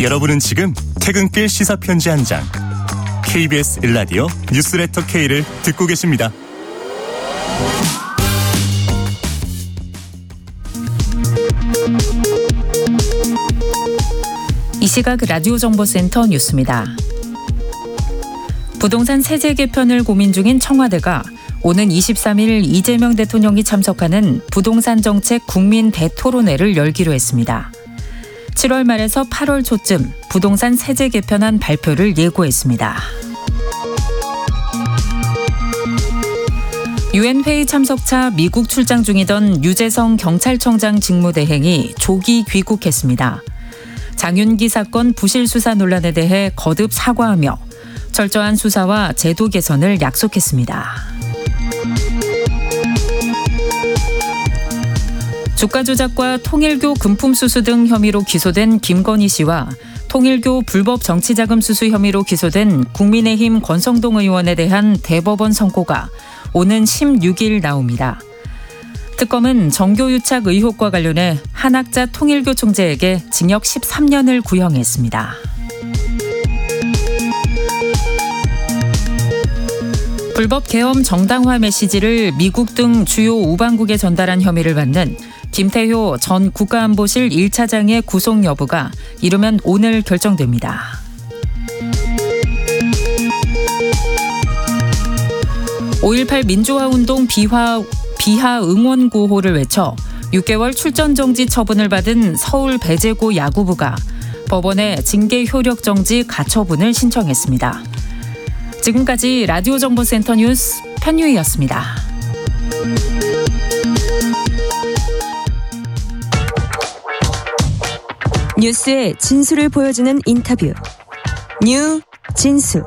여러분은 지금 퇴근길 시사편지 한 장 KBS 1라디오 뉴스레터 K를 듣고 계십니다. 이 시각 라디오 정보센터 뉴스입니다. 부동산 세제 개편을 고민 중인 청와대가 오는 23일 이재명 대통령이 참석하는 부동산 정책 국민 대토론회를 열기로 했습니다. 7월 말에서 8월 초쯤 부동산 세제 개편안 발표를 예고했습니다. 유엔 회의 참석차 미국 출장 중이던 유재성 경찰청장 직무대행이 조기 귀국했습니다. 장윤기 사건 부실 수사 논란에 대해 거듭 사과하며 철저한 수사와 제도 개선을 약속했습니다. 주가 조작과 통일교 금품 수수 등 혐의로 기소된 김건희 씨와 통일교 불법 정치자금 수수 혐의로 기소된 국민의힘 권성동 의원에 대한 대법원 선고가 오는 16일 나옵니다. 특검은 정교유착 의혹과 관련해 한학자 통일교 총재에게 징역 13년을 구형했습니다. 불법 계엄 정당화 메시지를 미국 등 주요 우방국에 전달한 혐의를 받는 김태효 전 국가안보실 1차장의 구속 여부가 이르면 오늘 결정됩니다. (5.18) 민주화운동 비하 응원 구호를 외쳐 6개월 출전 정지 처분을 받은 서울 배제고 야구부가 법원에 징계 효력 정지 가처분을 신청했습니다. 지금까지 라디오 정보센터 뉴스 편유희였습니다. 뉴스의 진수를 보여주는 인터뷰. 뉴 진수.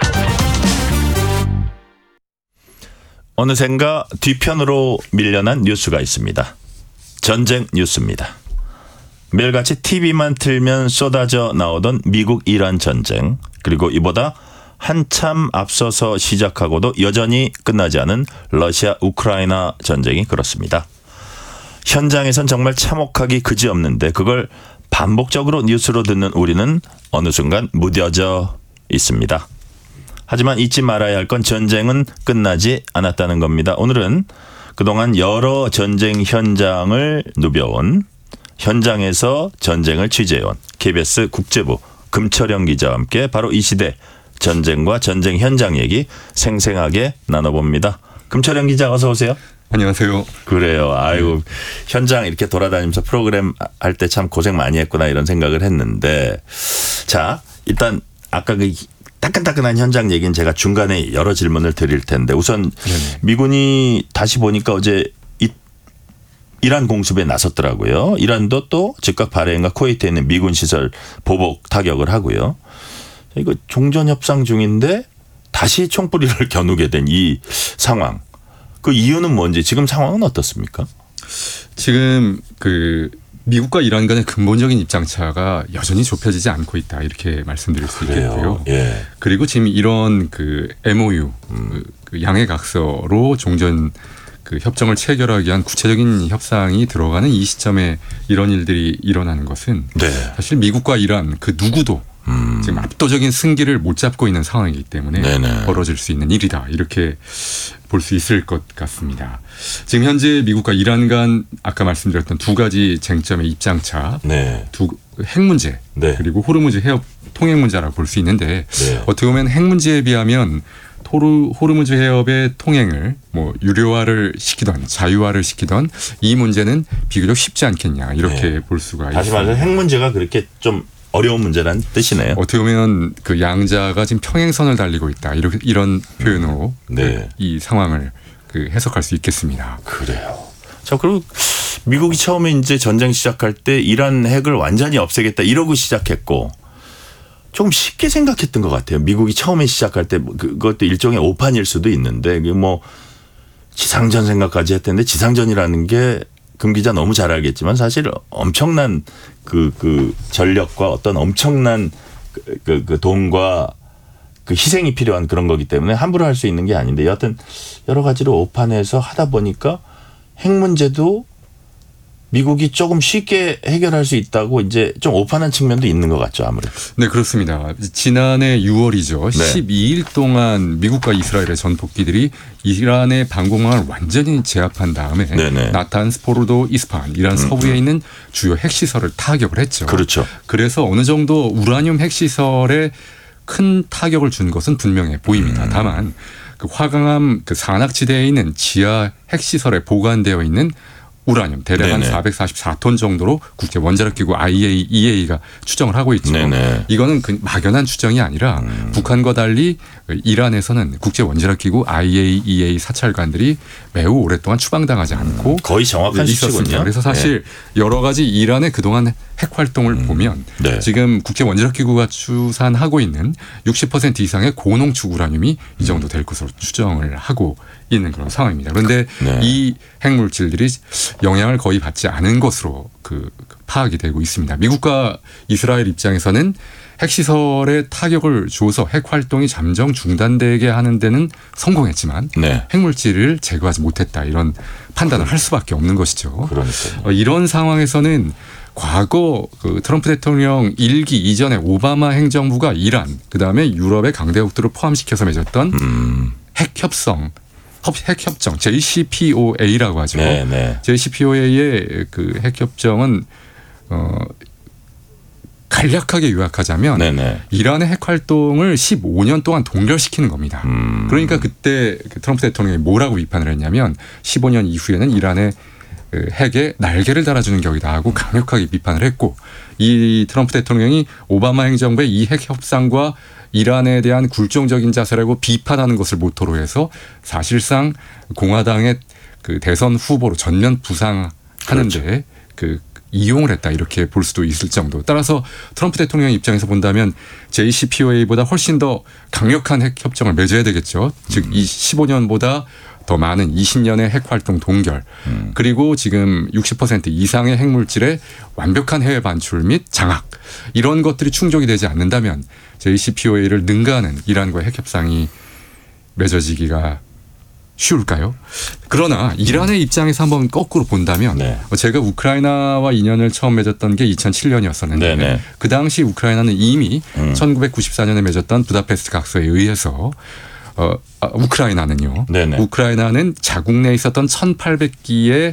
어느샌가 뒤편으로 밀려난 뉴스가 있습니다. 전쟁 뉴스입니다. 매일같이 TV만 틀면 쏟아져 나오던 미국 이란 전쟁, 그리고 이보다 한참 앞서서 시작하고도 여전히 끝나지 않은 러시아 우크라이나 전쟁이 그렇습니다. 현장에선 정말 참혹하기 그지없는데 그걸 반복적으로 뉴스로 듣는 우리는 어느 순간 무뎌져 있습니다. 하지만 잊지 말아야 할 건 전쟁은 끝나지 않았다는 겁니다. 오늘은 그동안 여러 전쟁 현장을 누벼온, 현장에서 전쟁을 취재해온 KBS 국제부 금철영 기자와 함께 바로 이 시대 전쟁과 전쟁 현장 얘기 생생하게 나눠봅니다. 금철영 기자 어서 오세요. 안녕하세요. 그래요. 아이고, 현장 이렇게 돌아다니면서 프로그램 할 때 참 고생 많이 했구나 이런 생각을 했는데, 자, 일단 아까 그 따끈따끈한 현장 얘기는 제가 중간에 여러 질문을 드릴 텐데 우선 네네. 미군이 다시 보니까 어제 이란 공습에 나섰더라고요. 이란도 또 즉각 바레인과 쿠웨이트에 있는 미군 시설 보복 타격을 하고요. 이거 종전 협상 중인데 다시 총뿌리를 겨누게 된 이 상황. 그 이유는 뭔지 지금 상황은 어떻습니까? 지금 미국과 이란 간의 근본적인 입장차가 여전히 좁혀지지 않고 있다 이렇게 말씀드릴 수 있겠고요. 예. 그리고 지금 이런 MOU 양해각서로 종전 협정을 체결하기 위한 구체적인 협상이 들어가는 이 시점에 이런 일들이 일어나는 것은 네. 사실 미국과 이란 그 누구도 지금 압도적인 승기를 못 잡고 있는 상황이기 때문에 네네. 벌어질 수 있는 일이다 이렇게 볼 수 있을 것 같습니다. 지금 현재 미국과 이란 간 아까 말씀드렸던 두 가지 쟁점의 입장차, 네. 핵 문제 네. 그리고 호르무즈 해협 통행 문제라고 볼 수 있는데 네. 어떻게 보면 핵 문제에 비하면 호르무즈 해협의 통행을 유료화를 시키던 자유화를 시키던 이 문제는 비교적 쉽지 않겠냐 이렇게 네. 볼 수가 있습니다. 다시 말해서 핵 문제가 그렇게 좀 어려운 문제라는 뜻이네요. 어떻게 보면 양자가 지금 평행선을 달리고 있다. 이런 표현으로 네. 이 상황을 해석할 수 있겠습니다. 그래요. 자, 그리고 미국이 처음에 이제 전쟁 시작할 때 이란 핵을 완전히 없애겠다 이러고 시작했고 조금 쉽게 생각했던 것 같아요. 미국이 처음에 시작할 때 그것도 일종의 오판일 수도 있는데 지상전 생각까지 했는데 지상전이라는 게 금 기자 너무 잘 알겠지만 사실 엄청난 전력과 어떤 엄청난 돈과 희생이 필요한 그런 거기 때문에 함부로 할 수 있는 게 아닌데 여하튼 여러 가지로 오판해서 하다 보니까 핵 문제도 미국이 조금 쉽게 해결할 수 있다고 이제 좀 오판한 측면도 있는 것 같죠, 아무래도. 네, 그렇습니다. 지난해 6월이죠. 네. 12일 동안 미국과 이스라엘의 전폭기들이 이란의 방공망을 완전히 제압한 다음에 네네. 나탄, 스포르도, 이스파한, 이란 서부에 있는 주요 핵시설을 타격을 했죠. 그렇죠. 그래서 어느 정도 우라늄 핵시설에 큰 타격을 준 것은 분명해 보입니다. 다만 그 화강암 그 산악지대에 있는 지하 핵시설에 보관되어 있는 우라늄 대략 한 네네. 444톤 정도로 국제 원자력기구 IAEA가 추정을 하고 있죠. 네네. 이거는 그 막연한 추정이 아니라 북한과 달리 이란에서는 국제 원자력기구 IAEA 사찰관들이 매우 오랫동안 추방당하지 않고 거의 정확한 있었습니다. 수치군요. 그래서 사실 여러 가지 이란의 그동안 핵 활동을 보면 네. 지금 국제 원자력기구가 추산하고 있는 60% 이상의 고농축 우라늄이 이 정도 될 것으로 추정을 하고 있는 그런 상황입니다. 그런데 네. 이 핵물질들이 영향을 거의 받지 않은 것으로 파악이 되고 있습니다. 미국과 이스라엘 입장에서는 핵시설에 타격을 줘서 핵 활동이 잠정 중단되게 하는 데는 성공했지만 네. 핵물질을 제거하지 못했다 이런 판단을 할 수밖에 없는 것이죠. 그러니까요. 이런 상황에서는 과거 그 트럼프 대통령 일기 이전에 오바마 행정부가 이란 그다음에 유럽의 강대국들을 포함시켜서 맺었던 핵협정 JCPOA라고 하죠. 네, 네. JCPOA의 그 핵협정은 간략하게 요약하자면 네네. 이란의 핵 활동을 15년 동안 동결시키는 겁니다. 그러니까 그때 트럼프 대통령이 뭐라고 비판을 했냐면 15년 이후에는 이란의 핵에 날개를 달아주는 격이다 하고 강력하게 비판을 했고 이 트럼프 대통령이 오바마 행정부의 이 핵 협상과 이란에 대한 굴종적인 자세라고 비판하는 것을 모토로 해서 사실상 공화당의 그 대선 후보로 전면 부상하는데 그렇죠. 그 이용을 했다 이렇게 볼 수도 있을 정도. 따라서 트럼프 대통령 입장에서 본다면 JCPOA보다 훨씬 더 강력한 핵 협정을 맺어야 되겠죠. 즉 이 15년보다 더 많은 20년의 핵활동 동결 그리고 지금 60% 이상의 핵물질의 완벽한 해외 반출 및 장악 이런 것들이 충족이 되지 않는다면 JCPOA를 능가하는 이란과의 핵협상이 맺어지기가 쉬울까요? 그러나 이란의 입장에서 한번 거꾸로 본다면 네. 제가 우크라이나와 인연을 처음 맺었던 게 2007년이었었는데 네네. 그 당시 우크라이나는 이미 1994년에 맺었던 부다페스트 각서에 의해서 우크라이나는요. 네네. 우크라이나는 자국 내에 있었던 1,800기의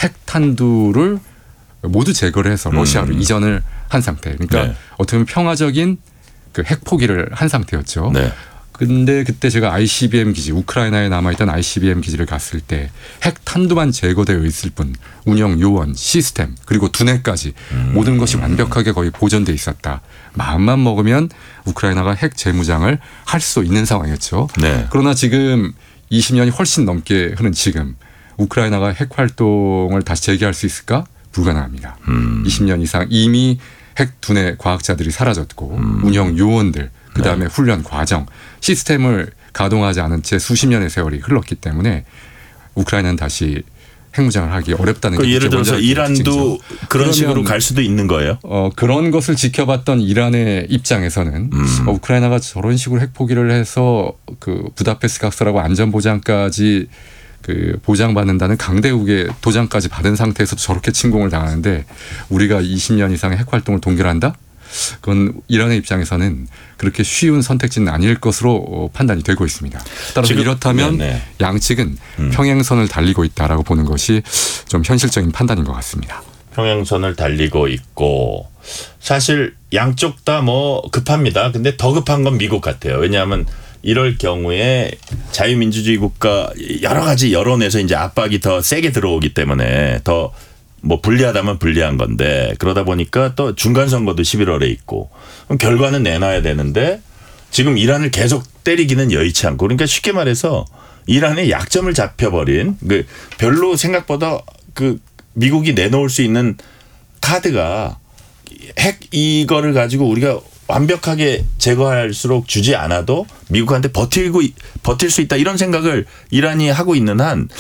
핵탄두를 모두 제거를 해서 러시아로 이전을 한 상태. 그러니까 네. 어떻게 보면 평화적인 그 핵 포기를 한 상태였죠. 네. 근데 그때 제가 ICBM 기지, 우크라이나에 남아있던 ICBM 기지를 갔을 때 핵탄두만 제거되어 있을 뿐 운영 요원, 시스템 그리고 두뇌까지 모든 것이 완벽하게 거의 보존돼 있었다. 마음만 먹으면 우크라이나가 핵 재무장을 할 수 있는 상황이었죠. 네. 그러나 지금 20년이 훨씬 넘게 흐른 지금 우크라이나가 핵 활동을 다시 재개할 수 있을까? 불가능합니다. 20년 이상 이미 핵 두뇌 과학자들이 사라졌고 운영 요원들 그다음에 훈련 과정 시스템을 가동하지 않은 채 수십 년의 세월이 흘렀기 때문에 우크라이나는 다시 핵무장을 하기 어렵다는 게 예를 들어서 이란도 그런 식으로 갈 수도 있는 거예요? 그런 것을 지켜봤던 이란의 입장에서는 우크라이나가 저런 식으로 핵 포기를 해서 그 부다페스트 각서라고 안전보장까지 그 보장받는다는 강대국의 도장까지 받은 상태에서도 저렇게 침공을 당하는데 우리가 20년 이상의 핵 활동을 동결한다? 그건 이란의 입장에서는 그렇게 쉬운 선택지는 아닐 것으로 판단이 되고 있습니다. 따라서 이렇다면 네네. 양측은 평행선을 달리고 있다라고 보는 것이 좀 현실적인 판단인 것 같습니다. 평행선을 달리고 있고 사실 양쪽 다 뭐 급합니다. 근데 더 급한 건 미국 같아요. 왜냐하면 이럴 경우에 자유민주주의 국가 여러 가지 여론에서 이제 압박이 더 세게 들어오기 때문에 더 뭐 불리하다면 불리한 건데 그러다 보니까 또 중간 선거도 11월에 있고 그럼 결과는 내놔야 되는데 지금 이란을 계속 때리기는 여의치 않고 그러니까 쉽게 말해서 이란의 약점을 잡혀버린 그 별로 생각보다 그 미국이 내놓을 수 있는 카드가 핵 이거를 가지고 우리가 완벽하게 제거할수록 주지 않아도 미국한테 버틸 수 있다 이런 생각을 이란이 하고 있는 한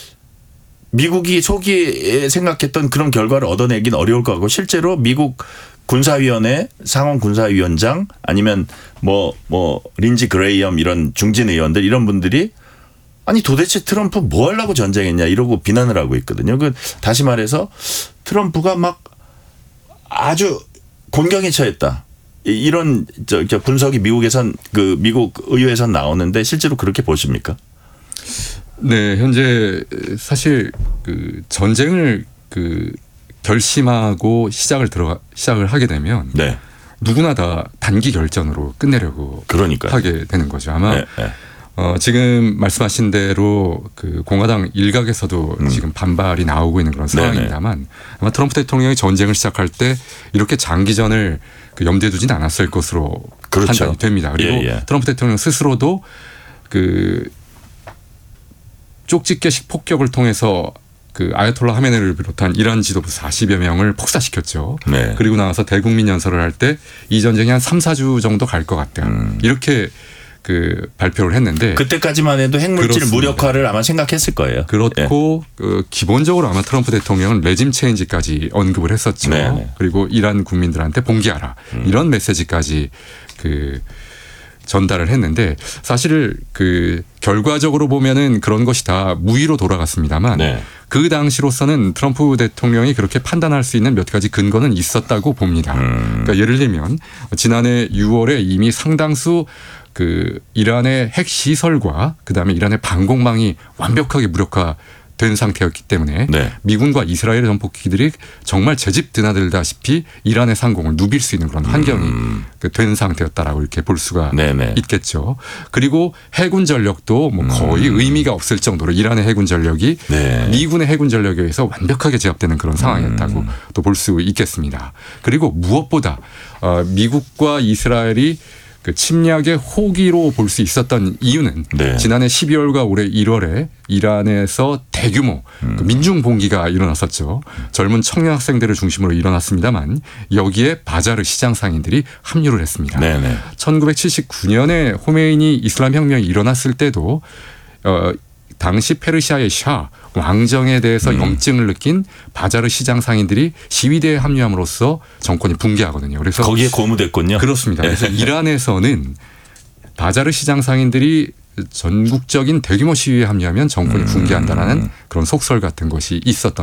미국이 초기에 생각했던 그런 결과를 얻어내긴 어려울 것 같고 실제로 미국 군사위원회 상원 군사위원장 아니면 뭐 린지 그레이엄 이런 중진 의원들 이런 분들이 아니 도대체 트럼프 뭐 하려고 전쟁했냐 이러고 비난을 하고 있거든요. 다시 말해서 트럼프가 막 아주 곤경에 처했다. 이런 저 분석이 미국에선 미국 의회에선 나오는데 실제로 그렇게 보십니까? 네, 현재 사실 전쟁을 결심하고 시작을 하게 되면 네. 누구나 다 단기 결전으로 끝내려고 그러니까요. 하게 되는 거죠. 아마 네. 지금 말씀하신 대로 공화당 일각에서도 지금 반발이 나오고 있는 그런 상황입니다만 아마 트럼프 대통령이 전쟁을 시작할 때 이렇게 장기전을 염두에 두진 않았을 것으로 그렇죠. 판단이 됩니다. 그리고 트럼프 대통령 스스로도 쪽집게식 폭격을 통해서 아야톨라 하메네를 비롯한 이란 지도부 40여 명을 폭사시켰죠. 네. 그리고 나와서 대국민 연설을 할 때 이 전쟁이 한 3, 4주 정도 갈 것 같다. 이렇게 발표를 했는데 그때까지만 해도 핵물질 그렇습니다. 무력화를 아마 생각했을 거예요. 그렇고 기본적으로 아마 트럼프 대통령은 레짐 체인지까지 언급을 했었죠. 네네. 그리고 이란 국민들한테 봉기하라. 이런 메시지까지 전달을 했는데 사실 결과적으로 보면은 그런 것이 다 무의로 돌아갔습니다만 네. 그 당시로서는 트럼프 대통령이 그렇게 판단할 수 있는 몇 가지 근거는 있었다고 봅니다. 그러니까 예를 들면 지난해 6월에 이미 상당수 이란의 핵 시설과 그다음에 이란의 방공망이 완벽하게 무력화된 상태였기 때문에 네. 미군과 이스라엘의 전폭기들이 정말 제집 드나들다시피 이란의 상공을 누빌 수 있는 그런 환경이 된 상태였다라고 이렇게 볼 수가 네네. 있겠죠. 그리고 해군 전력도 뭐 거의 의미가 없을 정도로 이란의 해군 전력이 네. 미군의 해군 전력에 의해서 완벽하게 제압되는 그런 상황이었다고 또 볼 수 있겠습니다. 그리고 무엇보다 미국과 이스라엘이 침략의 호기로 볼 수 있었던 이유는 네. 지난해 12월과 올해 1월에 이란에서 대규모 민중 봉기가 일어났었죠. 젊은 청년 학생들을 중심으로 일어났습니다만 여기에 바자르 시장 상인들이 합류를 했습니다. 네네. 1979년에 호메이니 이슬람 혁명이 일어났을 때도 당시 페르시아의 샤 왕정에 대해서 염증을 느낀 바자르 시장 상인들이 시위대에 합류함으로써 정권이 붕괴하거든요. 그래서 거기에 고무됐군요. 그렇습니다. 그래서 이란에서는 바자르 시장 상인들이 전국적인 대규모 시위에 합류하면 정권이 붕괴한다라는 그런 속설 같은 것이 있었던